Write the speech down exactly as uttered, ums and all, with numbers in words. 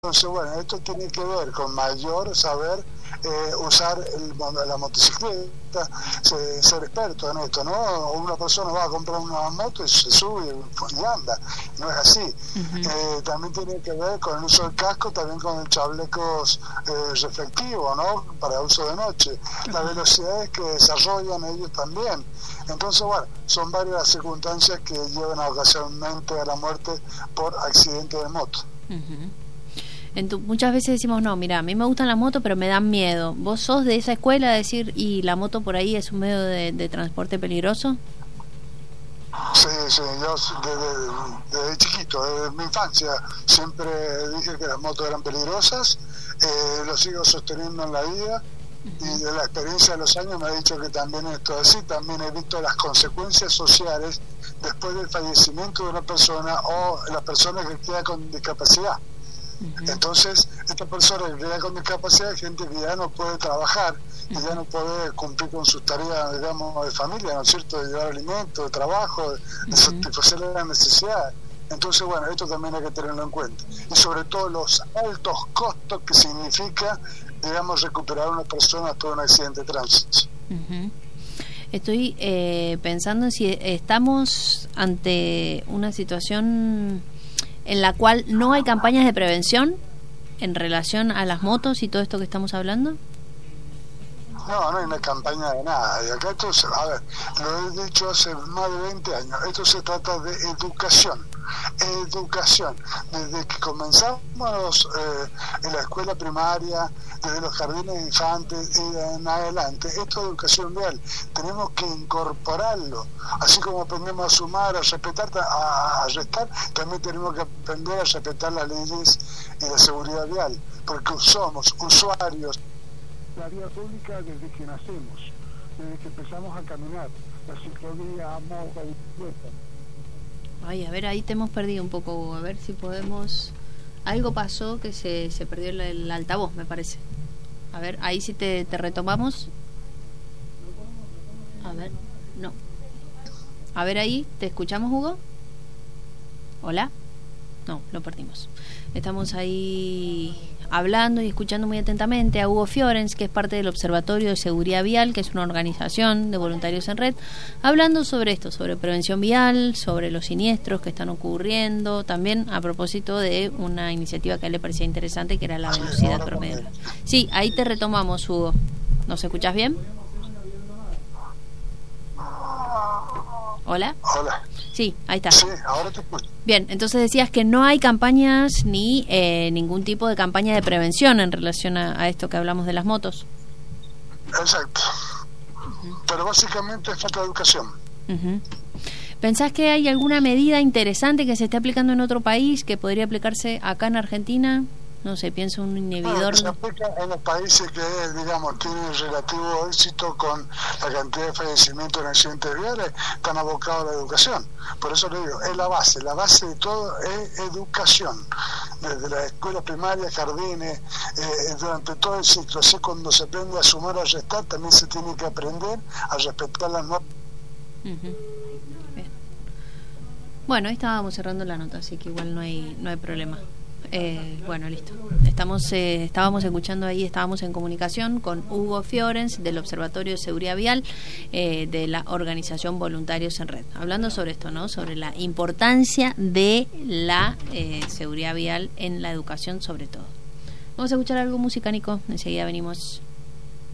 Entonces, bueno, esto tiene que ver con mayor saber eh, usar el, la motocicleta, se, ser experto en esto, ¿no? Una persona va a comprar una moto y se sube y, y anda, no es así. Uh-huh. Eh, también tiene que ver con el uso del casco, también con el chalecos eh, reflectivo, ¿no? Para uso de noche, uh-huh. Las velocidades que desarrollan ellos también. Entonces, bueno, son varias las circunstancias que llevan ocasionalmente a la muerte por accidente de moto. Uh-huh. En tu, muchas veces decimos, no, mira, a mí me gustan las motos, pero me dan miedo. ¿Vos sos de esa escuela de decir, y la moto por ahí es un medio de, de transporte peligroso? Sí, sí, yo desde, desde chiquito, desde mi infancia, siempre dije que las motos eran peligrosas, eh, lo sigo sosteniendo en la vida, uh-huh. Y de la experiencia de los años me ha dicho que también esto es así. También he visto las consecuencias sociales después del fallecimiento de una persona o la persona que queda con discapacidad. Entonces, esta persona que queda con discapacidad es gente que ya no puede trabajar y ya no puede cumplir con sus tareas, digamos, de familia, ¿no es cierto?, de llevar alimento, de trabajo, de, de satisfacer las necesidades. Entonces, bueno, esto también hay que tenerlo en cuenta. Y sobre todo los altos costos que significa, digamos, recuperar a una persona después de un accidente de tránsito. Uh-huh. Estoy eh, pensando en si estamos ante una situación en la cual no hay campañas de prevención en relación a las motos y todo esto que estamos hablando. No, no hay una campaña de nada. Y acá esto, a ver, lo he dicho hace más de veinte años, esto se trata de educación. Educación. Desde que comenzamos eh, en la escuela primaria, desde los jardines de infantes y en adelante, esto es educación vial. Tenemos que incorporarlo. Así como aprendemos a sumar, a respetar, a, a restar, también tenemos que aprender a respetar las leyes y la seguridad vial, porque somos usuarios la vía pública desde que nacemos, desde que empezamos a caminar, la ciclovía, moto, bicicleta. Ay, a ver, ahí te hemos perdido un poco, a ver si podemos... Algo pasó que se, se perdió el, el altavoz, me parece. A ver, ahí sí te, te retomamos. A ver, no. A ver ahí, ¿te escuchamos, Hugo? ¿Hola? No, lo perdimos. Estamos ahí hablando y escuchando muy atentamente a Hugo Fiorens, que es parte del Observatorio de Seguridad Vial, que es una organización de voluntarios en red, hablando sobre esto, sobre prevención vial, sobre los siniestros que están ocurriendo, también a propósito de una iniciativa que a él le parecía interesante, que era la velocidad promedio. Sí, ahí te retomamos, Hugo. ¿Nos escuchás bien? ¿Hola? Hola. Sí, ahí está. Sí, ahora te escucho. Bien, entonces decías que no hay campañas ni eh, ningún tipo de campaña de prevención en relación a, a esto que hablamos de las motos. Exacto. Uh-huh. Pero básicamente es falta de educación. Uh-huh. ¿Pensás que hay alguna medida interesante que se esté aplicando en otro país que podría aplicarse acá en Argentina? No sé, pienso un inhibidor. No, se aplica en los países que, digamos, tienen relativo éxito con la cantidad de fallecimientos en accidentes viales, están abocados a la educación. Por eso le digo, es la base, la base de todo es educación. Desde la escuela primaria, jardines, eh, durante todo el ciclo. Así cuando se aprende a sumar, a restar, también se tiene que aprender a respetar las normas. Uh-huh. Bien. Bueno, ahí estábamos cerrando la nota, así que igual no hay, no hay problema. Eh, bueno, listo. Estamos, eh, estábamos escuchando ahí, estábamos en comunicación con Hugo Fiorens del Observatorio de Seguridad Vial eh, de la organización Voluntarios en Red, hablando sobre esto, ¿no? Sobre la importancia de la eh, seguridad vial en la educación, sobre todo. Vamos a escuchar algo música, Nico. Enseguida venimos.